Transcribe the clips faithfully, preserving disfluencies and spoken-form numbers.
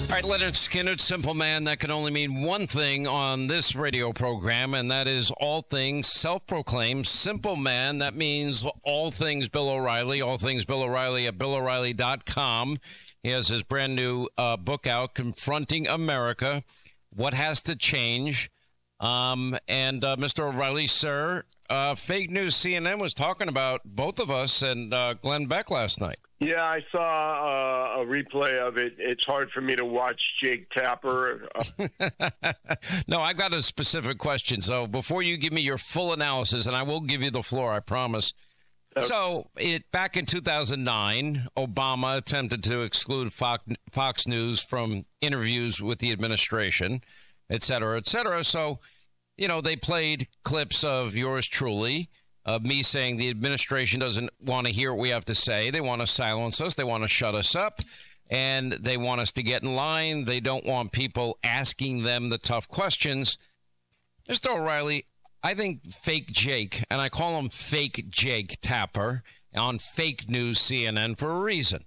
All right, Leonard Skinner, simple man, that can only mean one thing on this radio program, and that is all things self-proclaimed. Simple man, that means all things Bill O'Reilly, all things Bill O'Reilly at bill o'reilly dot com. He has his brand new uh, book out, Confronting America, What Has to Change. Um, and uh, Mister O'Reilly, sir, uh, fake news C N N was talking about both of us and uh, Glenn Beck last night. Yeah, I saw uh, a replay of it. It's hard for me to watch Jake Tapper. No, I've got a specific question. So before you give me your full analysis, and I will give you the floor, I promise. Okay. So it back in two thousand nine, Obama attempted to exclude Fox, Fox News from interviews with the administration, et cetera, et cetera. So, you know, they played clips of yours truly. Of me saying the administration doesn't want to hear what we have to say. They want to silence us. They want to shut us up. And they want us to get in line. They don't want people asking them the tough questions. Mister O'Reilly, I think fake Jake, and I call him fake Jake Tapper on fake news C N N for a reason,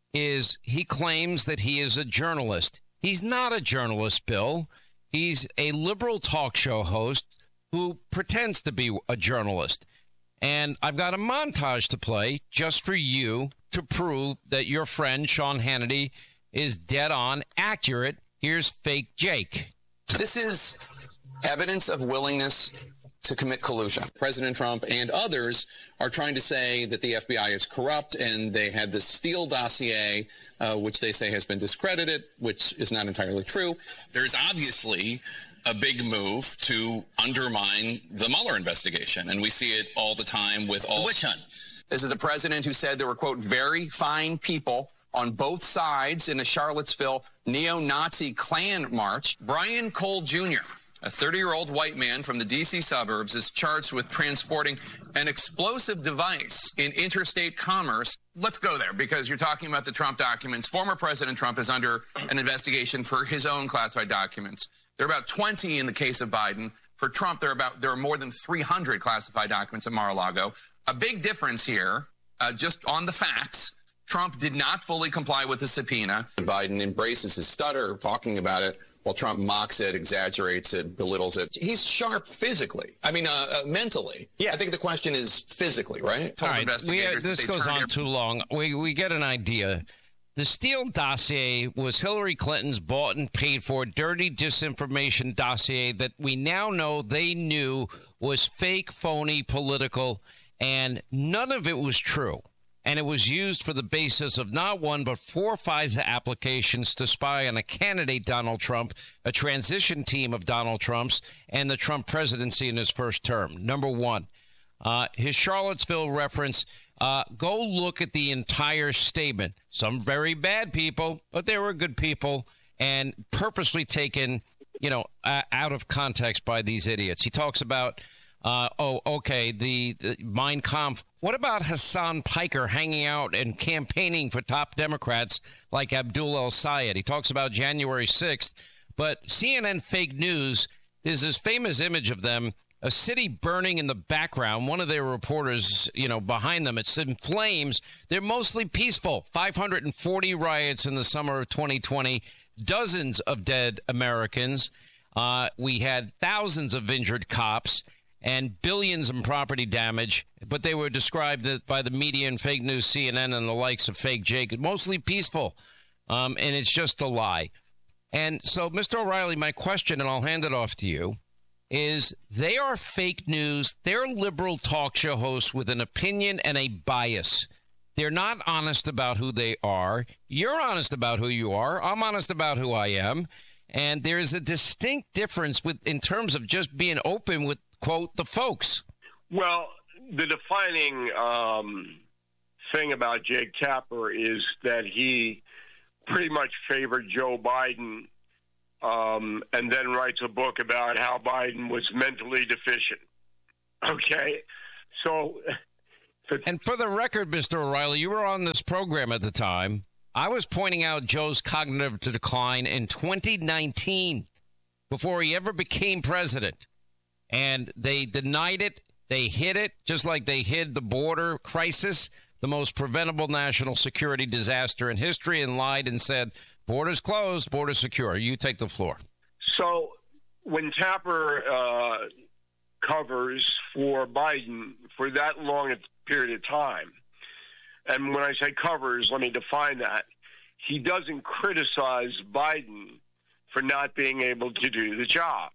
is he claims that he is a journalist. He's not a journalist, Bill. He's a liberal talk show host who pretends to be a journalist. And I've got a montage to play just for you to prove that your friend Sean Hannity is dead on accurate. Here's fake Jake. This is evidence of willingness to commit collusion. President Trump and others are trying to say that the F B I is corrupt, and they had this Steele dossier, uh, which they say has been discredited, which is not entirely true. There's obviously a big move to undermine the Mueller investigation, and we see it all the time with all... The witch hunt. This is the president who said there were, quote, very fine people on both sides in the Charlottesville neo-Nazi Klan march. Brian Cole Junior, a thirty-year-old white man from the D C suburbs, is charged with transporting an explosive device in interstate commerce. Let's go there, because you're talking about the Trump documents. Former President Trump is under an investigation for his own classified documents. There are about twenty in the case of Biden. For Trump, there are about there are more than three hundred classified documents at Mar-a-Lago. A big difference here, uh, just on the facts. Trump did not fully comply with the subpoena. Biden embraces his stutter, talking about it, while Trump mocks it, exaggerates it, belittles it. He's sharp physically. I mean, uh, uh, mentally. Yeah. I think the question is physically, right? All right. We, uh, this goes on too long. We, we get an idea. The Steele dossier was Hillary Clinton's bought and paid for dirty disinformation dossier that we now know they knew was fake, phony, political, and none of it was true. And it was used for the basis of not one, but four FISA applications to spy on a candidate, Donald Trump, a transition team of Donald Trump's, and the Trump presidency in his first term. Number one, uh, his Charlottesville reference, uh, go look at the entire statement. Some very bad people, but they were good people, and purposely taken, you know, uh, out of context by these idiots. He talks about, uh, oh, okay, the, the Mein Kampf. What about Hassan Piker hanging out and campaigning for top Democrats like Abdul El-Sayed? He talks about January sixth, but C N N fake news, there's this famous image of them, a city burning in the background. One of their reporters, you know, behind them, it's in flames. They're mostly peaceful. five hundred forty riots in the summer of twenty twenty, dozens of dead Americans. Uh, we had thousands of injured cops and billions in property damage, but they were described by the media and fake news, C N N and the likes of fake Jake, mostly peaceful, um, and it's just a lie. And so, Mister O'Reilly, my question, and I'll hand it off to you, is they are fake news. They're liberal talk show hosts with an opinion and a bias. They're not honest about who they are. You're honest about who you are. I'm honest about who I am. And there's a distinct difference with in terms of just being open with, quote, the folks. Well, the defining um, thing about Jake Tapper is that he pretty much favored Joe Biden um, and then writes a book about how Biden was mentally deficient. Okay? So... And for the record, Mister O'Reilly, you were on this program at the time. I was pointing out Joe's cognitive decline in twenty nineteen before he ever became president. And they denied it. They hid it, just like they hid the border crisis the most preventable national security disaster in history and lied and said, borders closed, borders secure. You take the floor. So when Tapper uh, covers for Biden for that long a period of time, and when I say covers, let me define that, he doesn't criticize Biden for not being able to do the job.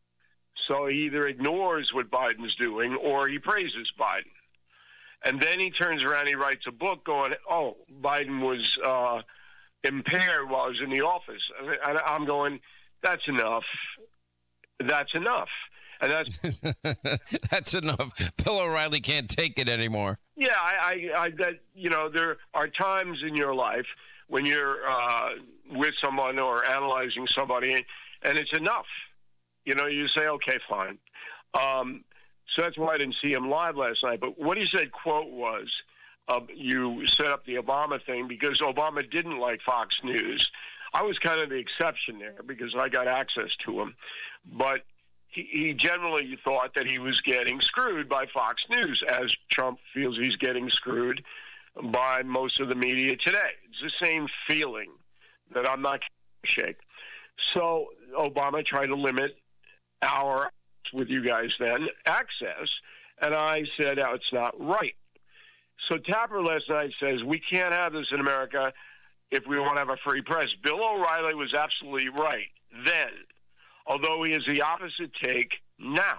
So he either ignores what Biden's doing or he praises Biden. And then he turns around and he writes a book going, oh, Biden was uh, impaired while he was in the office. And I'm going, that's enough. That's enough. And that's that's enough. Bill O'Reilly can't take it anymore. Yeah, I, I, I that you know, there are times in your life when you're uh, with someone or analyzing somebody, and it's enough. You know, you say, okay, fine. Um, so that's why I didn't see him live last night. But what he said, quote, was, uh, you set up the Obama thing because Obama didn't like Fox News. I was kind of the exception there because I got access to him. But he, he generally thought that he was getting screwed by Fox News, as Trump feels he's getting screwed by most of the media today. It's the same feeling that I'm not going to shake. So Obama tried to limit our, with you guys then, access, and I said, oh, it's not right. So Tapper last night says, we can't have this in America if we want to have a free press. Bill O'Reilly was absolutely right then, although he has the opposite take now.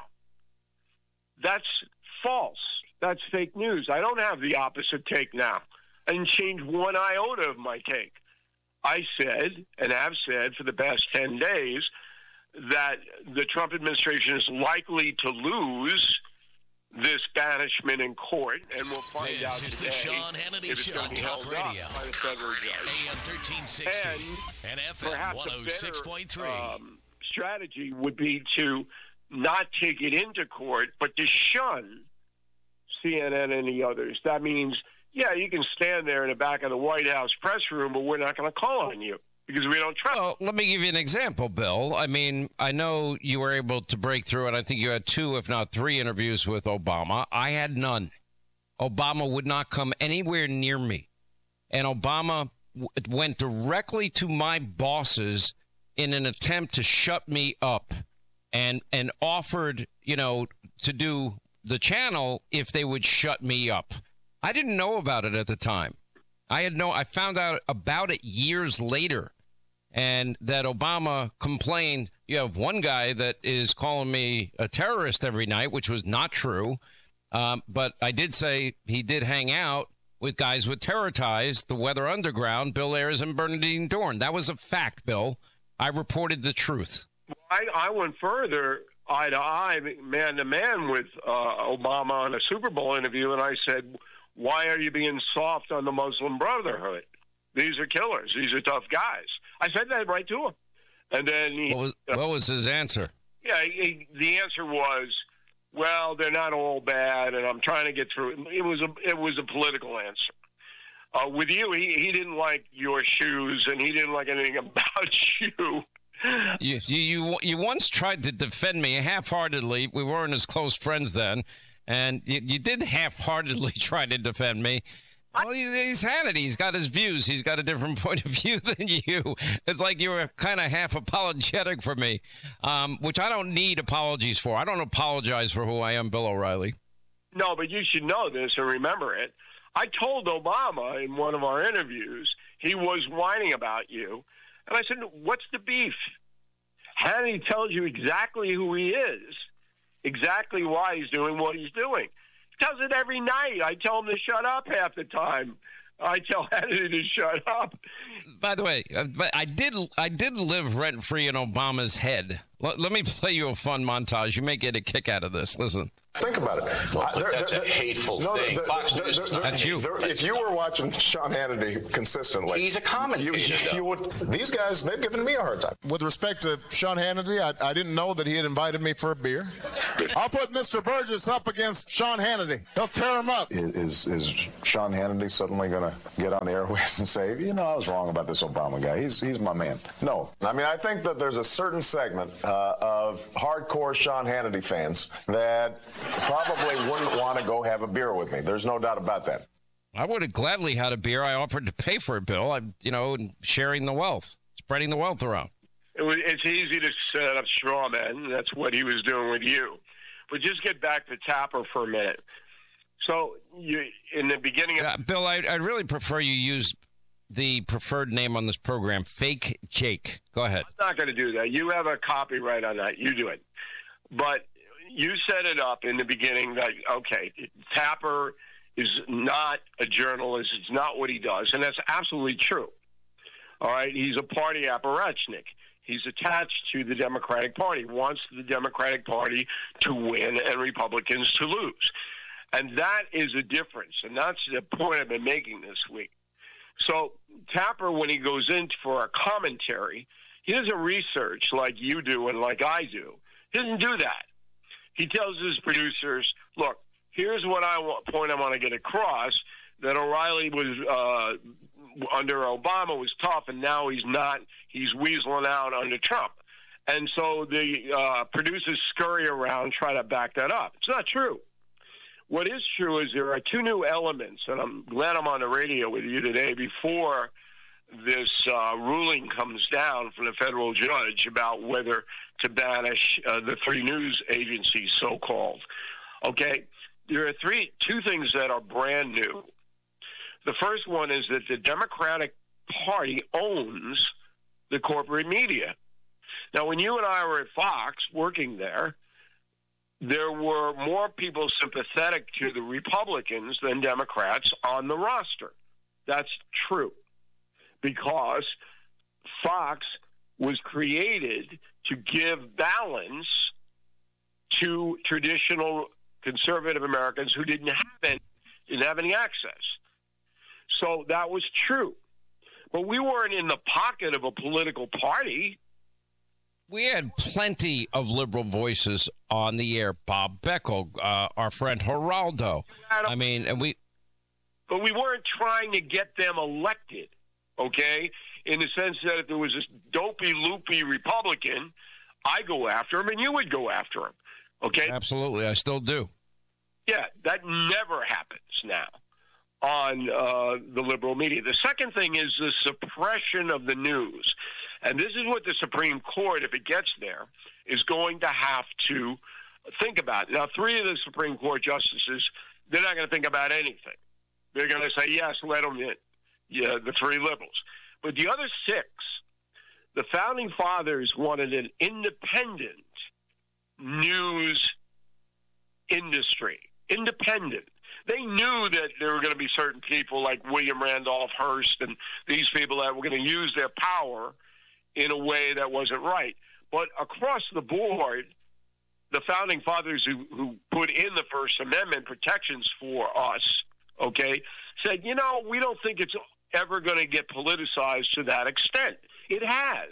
That's false. That's fake news. I don't have the opposite take now. I didn't change one iota of my take. I said, and have said for the past ten days, that the Trump administration is likely to lose this banishment in court, and we'll find this out is today the Sean Hannity if it's Show, going to be Talk held Radio, up by the federal judge. A M thirteen sixty and, and F M one oh six point three. Um, strategy would be to not take it into court, but to shun C N N and the others. That means, yeah, you can stand there in the back of the White House press room, but we're not going to call on you because we don't trust. Well, let me give you an example, Bill. I mean, I know you were able to break through, and I think you had two, if not three, interviews with Obama. I had none. Obama would not come anywhere near me. And Obama w- went directly to my bosses in an attempt to shut me up and and offered, you know, to do the channel if they would shut me up. I didn't know about it at the time. I had no, I found out about it years later, and that Obama complained. You have one guy that is calling me a terrorist every night, which was not true. Um, but I did say he did hang out with guys with terror ties, the Weather Underground, Bill Ayers and Bernardine Dorn. That was a fact, Bill. I reported the truth. I, I went further, eye to eye, man to man with uh, Obama on a Super Bowl interview, and I said, why are you being soft on the Muslim Brotherhood? These are killers. These are tough guys. I said that right to him. And then he, what was, uh, what was his answer? Yeah, he, the answer was, well, they're not all bad, and I'm trying to get through it. It was a, it was a political answer. Uh, with you, he, he didn't like your shoes, and he didn't like anything about you. You, you you you once tried to defend me half-heartedly. We weren't as close friends then, and you, you did half-heartedly try to defend me. Well, he's Hannity. He's got his views. He's got a different point of view than you. It's like you were kind of half apologetic for me, um, which I don't need apologies for. I don't apologize for who I am, Bill O'Reilly. No, but you should know this and remember it. I told Obama in one of our interviews he was whining about you. And I said, what's the beef? Hannity tells you exactly who he is, exactly why he's doing what he's doing. He does it every night. I tell him to shut up half the time. I tell Hannity to shut up. By the way, but I did I did live rent-free in Obama's head. Let, let me play you a fun montage. You may get a kick out of this. Listen. Think about it. Well, uh, there, that's there, a hateful no, thing. There, Fox there, News. There, that's you. There, if you were watching Sean Hannity consistently, he's a commentator. You, you would. These guys, they've given me a hard time. With respect to Sean Hannity, I, I didn't know that he had invited me for a beer. I'll put Mister Burgess up against Sean Hannity. He'll tear him up. Is is Sean Hannity suddenly going to get on the airwaves and say, you know, I was wrong about this Obama guy. He's he's my man. No, I mean, I think that there's a certain segment uh, of hardcore Sean Hannity fans that probably wouldn't want to go have a beer with me. There's no doubt about that. I would have gladly had a beer. I offered to pay for it, Bill. I'm, you know, sharing the wealth, spreading the wealth around. It was, it's easy to set up straw men. That's what he was doing with you. But just get back to Tapper for a minute. So you, in the beginning of... Uh, Bill, I, I'd really prefer you use the preferred name on this program, Fake Jake. Go ahead. I'm not going to do that. You have a copyright on that. You do it. But you set it up in the beginning that, okay, Tapper is not a journalist. It's not what he does. And that's absolutely true. All right? He's a party apparatchik. He's attached to the Democratic Party, wants the Democratic Party to win and Republicans to lose. And that is a difference. And that's the point I've been making this week. So Tapper, when he goes in for a commentary, he doesn't research like you do and like I do. He doesn't do that. He tells his producers, look, here's what I want, point I want to get across, that O'Reilly was uh, under Obama was tough, and now he's not. He's weaseling out under Trump. And so the uh, producers scurry around, try to back that up. It's not true. What is true is there are two new elements, and I'm glad I'm on the radio with you today before this uh, ruling comes down from the federal judge about whether to banish uh, the three news agencies, so-called. Okay, there are three, two things that are brand new. The first one is that the Democratic Party owns the corporate media. Now, when you and I were at Fox working there, there were more people sympathetic to the Republicans than Democrats on the roster. That's true, because Fox was created to give balance to traditional conservative Americans who didn't have any, didn't have any access. So that was true. But we weren't in the pocket of a political party. We had plenty of liberal voices on the air. Bob Beckel, uh, our friend Geraldo. I mean, and we... But we weren't trying to get them elected, okay? In the sense that if there was this dopey, loopy Republican, I go after him and you would go after him, okay? Absolutely, I still do. Yeah, that never happens now on uh, the liberal media. The second thing is the suppression of the news. And this is what the Supreme Court, if it gets there, is going to have to think about. Now, three of the Supreme Court justices, they're not going to think about anything. They're going to say, yes, let them in, yeah, the three liberals. But the other six, the Founding Fathers wanted an independent news industry, independent. They knew that there were going to be certain people like William Randolph Hearst and these people that were going to use their power in a way that wasn't right. But across the board, the Founding Fathers who, who put in the First Amendment protections for us, okay, said, you know, we don't think it's ever going to get politicized to that extent. It has.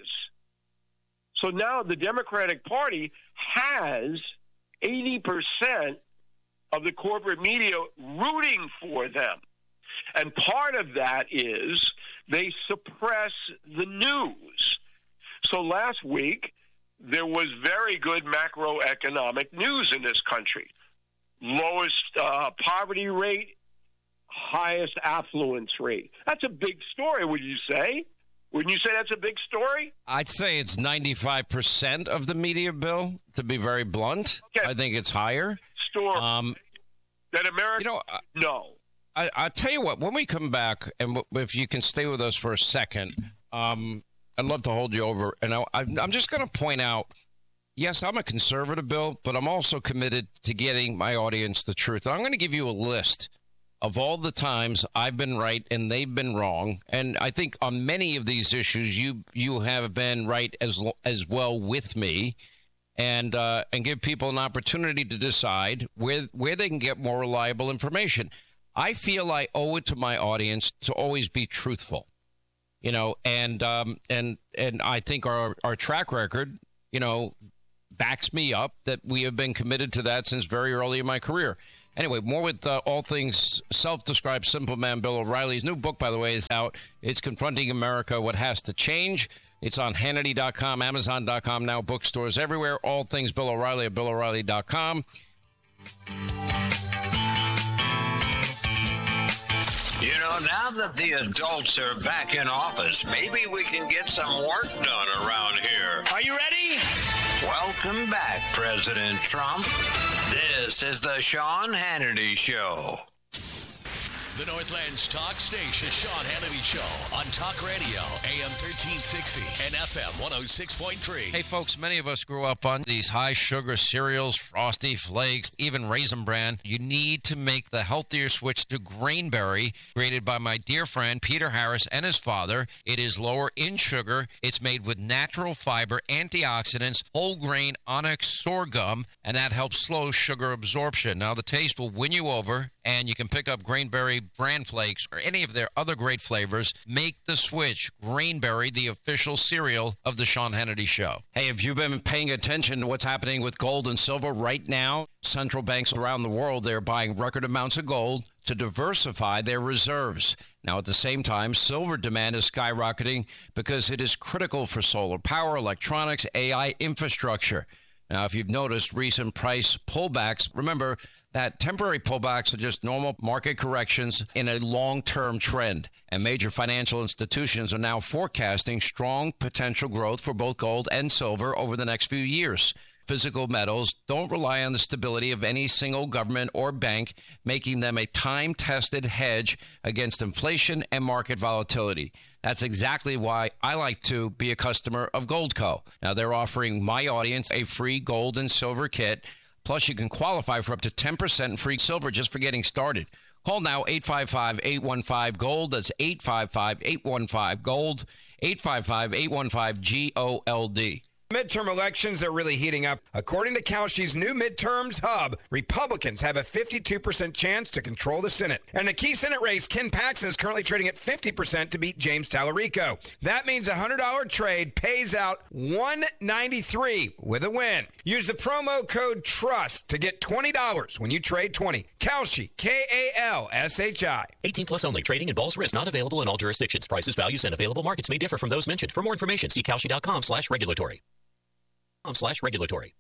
So now the Democratic Party has eighty percent of the corporate media rooting for them. And part of that is they suppress the news. So last week, there was very good macroeconomic news in this country. Lowest uh, poverty rate, highest affluence rate. That's a big story, would you say? Wouldn't you say that's a big story? I'd say it's ninety-five percent of the media, Bill, to be very blunt. Okay. I think it's higher. Story. Um, that America, you know, no. I, I'll tell you what, when we come back, and w- if you can stay with us for a second, um, I'd love to hold you over. And I, I'm just going to point out, yes, I'm a conservative, Bill, but I'm also committed to getting my audience the truth. I'm going to give you a list of all the times I've been right and they've been wrong. And I think on many of these issues, you you have been right as as well with me, and uh, and give people an opportunity to decide where where they can get more reliable information. I feel I owe it to my audience to always be truthful, you know, and um, and and I think our our track record, you know, backs me up that we have been committed to that since very early in my career. Anyway, more with uh, all things self-described simple man Bill O'Reilly. His new book, by the way, is out. It's Confronting America, What Has to Change. It's on Hannity dot com, Amazon dot com, now bookstores everywhere. All things Bill O'Reilly at Bill O'Reilly dot com. You know, now that the adults are back in office, maybe we can get some work done around here. Are you ready? Welcome back, President Trump. This is the Sean Hannity Show. The Northland's talk station, Sean Hannity Show, on Talk Radio, A M thirteen sixty and F M one oh six point three. Hey, folks, many of us grew up on these high-sugar cereals, Frosty Flakes, even Raisin Bran. You need to make the healthier switch to Grainberry, created by my dear friend Peter Harris and his father. It is lower in sugar. It's made with natural fiber, antioxidants, whole grain onyx sorghum, and that helps slow sugar absorption. Now, the taste will win you over, and you can pick up Grainberry Bran Flakes or any of their other great flavors. Make the switch. Grainberry, the official cereal of the Sean Hannity Show. Hey, have you been paying attention to what's happening with gold and silver right now? Central banks around the world, they're buying record amounts of gold to diversify their reserves. Now, at the same time, silver demand is skyrocketing because it is critical for solar power, electronics, A I infrastructure. Now, if you've noticed recent price pullbacks, remember that temporary pullbacks are just normal market corrections in a long-term trend. And major financial institutions are now forecasting strong potential growth for both gold and silver over the next few years. Physical metals don't rely on the stability of any single government or bank, making them a time-tested hedge against inflation and market volatility. That's exactly why I like to be a customer of Goldco. Now, they're offering my audience a free gold and silver kit. Plus, you can qualify for up to ten percent free silver just for getting started. Call now, eight five five, eight one five, GOLD. That's eight five five, eight one five, GOLD, eight five five, eight one five, G O L D. Midterm elections are really heating up. According to Kalshi's new Midterms Hub, Republicans have a fifty-two percent chance to control the Senate. And the key Senate race, Ken Paxton is currently trading at fifty percent to beat James Tallarico. That means a one hundred dollars trade pays out one hundred ninety-three dollars with a win. Use the promo code TRUST to get twenty dollars when you trade twenty. Kalshi, K A L S H I. eighteen plus only. Trading involves risk. Not available in all jurisdictions. Prices, values, and available markets may differ from those mentioned. For more information, see Kalshi.com slash regulatory. slash regulatory.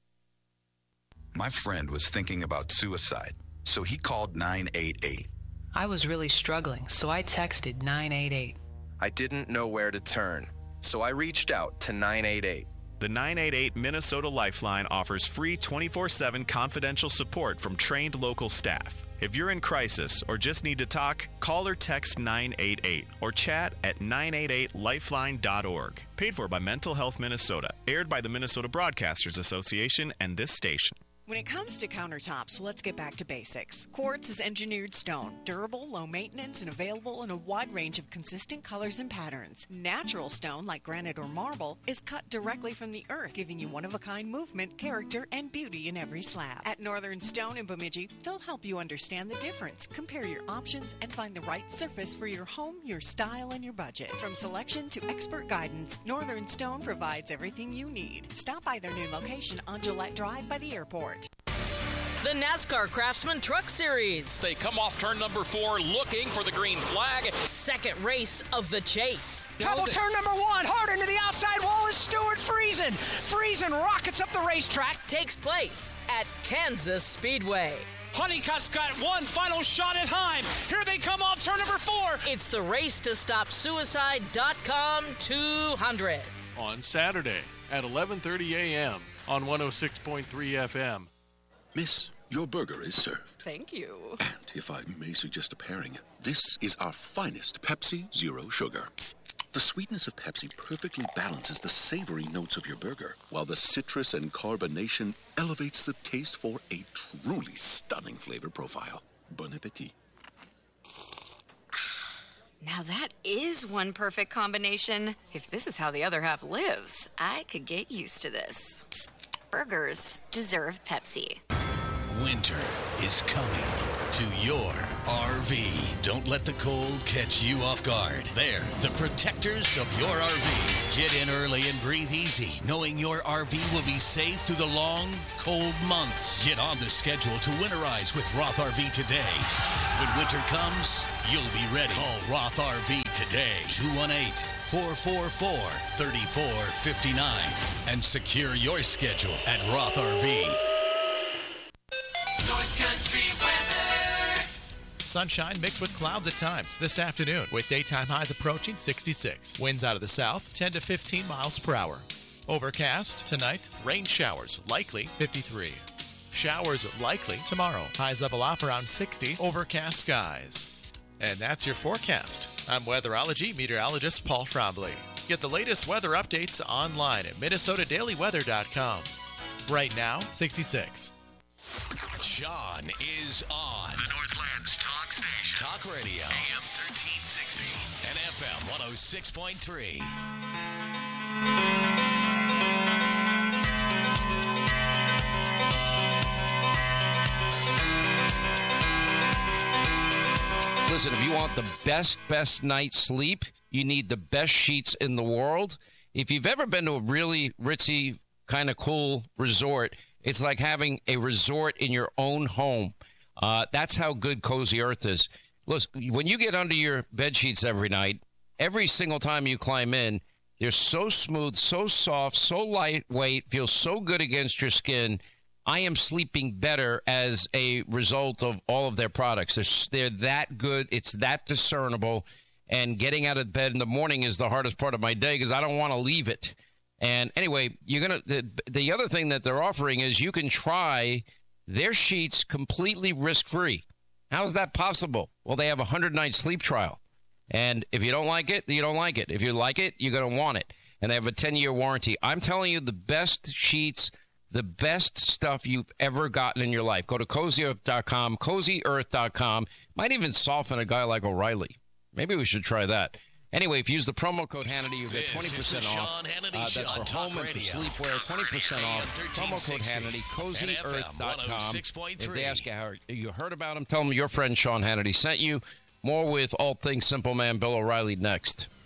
My friend was thinking about suicide, so he called nine eight eight. I was really struggling, so I texted nine eight eight. I didn't know where to turn, so I reached out to nine eight eight. The nine eight eight Minnesota Lifeline offers free twenty-four seven confidential support from trained local staff. If you're in crisis or just need to talk, call or text nine eight eight or chat at nine eight eight lifeline dot org. Paid for by Mental Health Minnesota. Aired by the Minnesota Broadcasters Association and this station. When it comes to countertops, let's get back to basics. Quartz is engineered stone, durable, low maintenance, and available in a wide range of consistent colors and patterns. Natural stone, like granite or marble, is cut directly from the earth, giving you one-of-a-kind movement, character, and beauty in every slab. At Northern Stone in Bemidji, they'll help you understand the difference, compare your options, and find the right surface for your home, your style, and your budget. From selection to expert guidance, Northern Stone provides everything you need. Stop by their new location on Gillette Drive by the airport. The NASCAR Craftsman Truck Series. They come off turn number four looking for the green flag. Second race of the chase. Trouble turn number one. Hard into the outside wall is Stuart Friesen. Friesen rockets up the racetrack. Takes place at Kansas Speedway. Honeycutt's got one final shot at time. Here they come off turn number four. It's the Race to Stop Suicide dot com two hundred. On Saturday at eleven thirty a.m. on one oh six point three F M. Miss, your burger is served. Thank you. And if I may suggest a pairing, this is our finest Pepsi Zero Sugar. The sweetness of Pepsi perfectly balances the savory notes of your burger, while the citrus and carbonation elevates the taste for a truly stunning flavor profile. Bon appetit. Now that is one perfect combination. If this is how the other half lives, I could get used to this. Burgers deserve Pepsi. Winter is coming to your R V. Don't let the cold catch you off guard. They're the protectors of your R V. Get in early and breathe easy, knowing your R V will be safe through the long, cold months. Get on the schedule to winterize with Roth R V today. When winter comes, you'll be ready. Call Roth R V today, two one eight, four four four, three four five nine, and secure your schedule at Roth R V. North Country weather. Sunshine mixed with clouds at times this afternoon with daytime highs approaching sixty-six. Winds out of the south, ten to fifteen miles per hour. Overcast tonight, rain showers likely fifty-three. Showers likely tomorrow. Highs level off around sixty. Overcast skies. And that's your forecast. I'm weatherology meteorologist Paul Trombley. Get the latest weather updates online at Minnesota Daily Weather dot com. Right now, sixty-six. Sean is on. The Northland's talk station. Talk radio. A M thirteen sixty and F M one oh six point three. Listen, if you want the best, best night's sleep, you need the best sheets in the world. If you've ever been to a really ritzy, kind of cool resort, it's like having a resort in your own home. Uh, that's how good Cozy Earth is. Listen, when you get under your bed sheets every night, every single time you climb in, they're so smooth, so soft, so lightweight, feels so good against your skin. I am sleeping better as a result of all of their products. They're, they're that good. It's that discernible. And getting out of bed in the morning is the hardest part of my day because I don't want to leave it. And anyway, you're gonna. The, the other thing that they're offering is you can try their sheets completely risk-free. How is that possible? Well, they have a hundred-night sleep trial. And if you don't like it, you don't like it. If you like it, you're going to want it. And they have a ten-year warranty. I'm telling you, the best sheets, the best stuff you've ever gotten in your life. Go to cozy earth dot com, cozy earth dot com. Might even soften a guy like O'Reilly. Maybe we should try that. Anyway, if you use the promo code Hannity, you get twenty percent off. Uh, that's for home and for sleepwear, twenty percent off. Promo code Hannity, cozy earth dot com. If they ask you how you heard about him, tell them your friend Sean Hannity sent you. More with All Things Simple Man Bill O'Reilly next.